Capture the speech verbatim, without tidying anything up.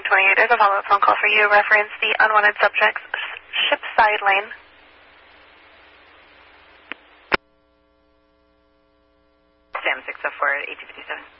twenty-eight, there's a follow-up phone call for you. Reference the unwanted subject's ship side lane. Sam six oh four at eighteen fifty-seven.